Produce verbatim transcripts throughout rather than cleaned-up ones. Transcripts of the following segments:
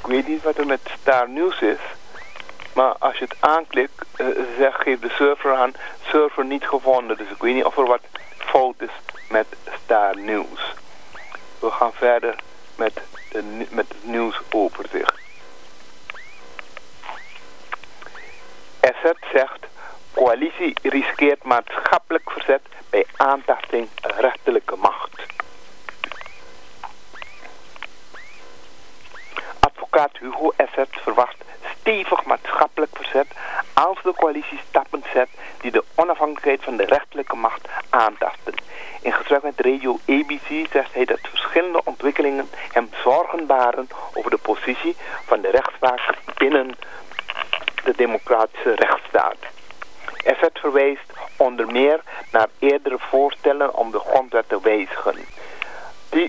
Ik weet niet wat er met Star News is. Maar als je het aanklikt, uh, zegt, geeft de server aan, server niet gevonden. Dus ik weet niet of er wat fout is met Star News. We gaan verder met, de, met het nieuwsoverzicht. S Z zegt, coalitie riskeert maatschappelijk verzet bij aantasting rechterlijke macht. Advocaat Hugo Esset verwacht stevig maatschappelijk verzet als de coalitie stappen zet die de onafhankelijkheid van de rechterlijke macht aantasten. In gesprek met Radio A B C zegt hij dat verschillende ontwikkelingen hem zorgen baren over de positie van de rechtspraak binnen de democratische rechtsstaat. Esset verwijst onder meer naar eerdere voorstellen om de grondwet te wijzigen. Die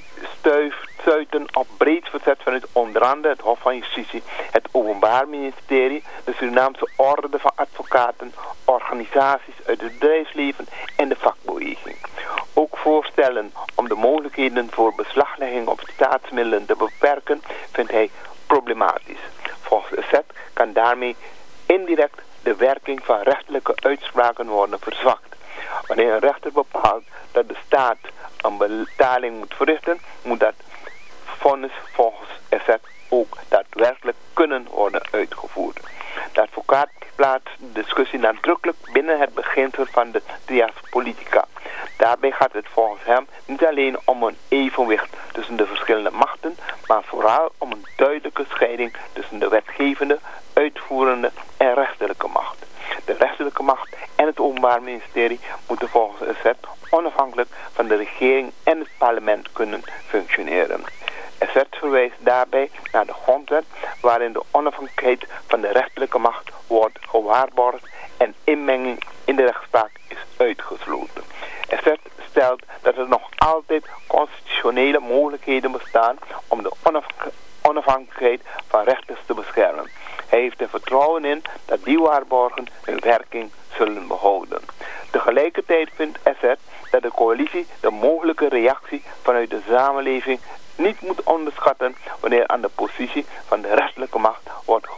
stuiten op breed verzet vanuit onder andere het Hof van Justitie, het Openbaar Ministerie, de Surinaamse Orde van Advocaten, organisaties uit het bedrijfsleven en de vakbeweging. Ook voorstellen om de mogelijkheden voor beslaglegging op staatsmiddelen te beperken vindt hij problematisch. Volgens Esset kan daarmee indirect de werking van rechterlijke uitspraken worden verzwakt. Wanneer een rechter bepaalt dat de staat een betaling moet verrichten, moet dat vonnis volgens Esset ook daadwerkelijk kunnen worden uitgevoerd. De advocaat plaatst de discussie nadrukkelijk binnen het beginsel van de trias politica. Daarbij gaat het volgens hem niet alleen om een evenwicht tussen de verschillende machten, maar vooral om een duidelijke scheiding tussen de wetgevende, uitvoerende en rechterlijke macht. De rechterlijke macht en het Openbaar Ministerie moeten volgens Esset onafhankelijk van de regering en het parlement kunnen functioneren. Esset verwijst daarbij naar de grondwet waarin de onafhankelijkheid van de rechterlijke macht wordt gewaarborgd en inmenging in de rechtspraak is uitgesloten. Esset stelt dat er nog altijd constitutionele mogelijkheden bestaan om de onafhankelijkheid van rechters te beschermen. Hij heeft er vertrouwen in dat die waarborgen hun werking zullen behouden. Tegelijkertijd vindt Esset dat de coalitie de mogelijke reactie vanuit de samenleving niet moet onderschatten wanneer aan de positie van de rechterlijke macht wordt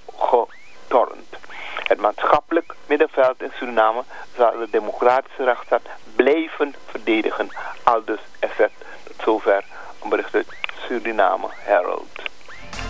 getornd. Het maatschappelijk middenveld in Suriname zal de democratische rechtsstaat blijven verdedigen, aldus Esset. Tot zover een bericht uit Suriname Herald.